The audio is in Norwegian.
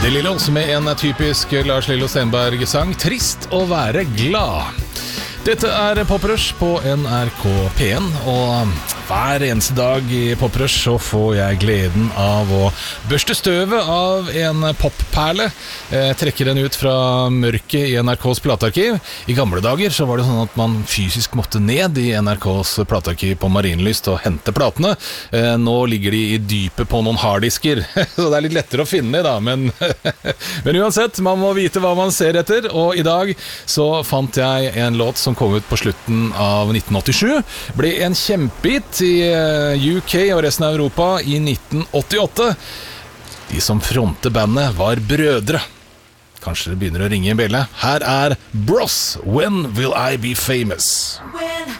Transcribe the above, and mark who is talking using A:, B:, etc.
A: Det Lillos med en typisk Lars Lillo Stenberg-sang, Trist å være glad. Dette Poprush på NRK P1, og hver eneste dag i Poprush så får jeg gleden av å børste støvet av en popperle. Trekker den ut fra mørket i NRKs platearkiv. I gamle dager så var det sånn at man fysisk måtte ned i NRKs platearkiv på Marienlyst og hente platene. Nå ligger de i dypet på noen harddisker, så det er litt lettere å finne da, men uansett, man må vite hva man ser etter, og i dag så fant jeg en låt som kom ut på slutten av 1987, ble en kjempehit i UK og resten av Europa i 1988. De som fronte bandet var brødre. Kanskje det begynner å ringe en bjelle. Her Bros, When Will I Be Famous?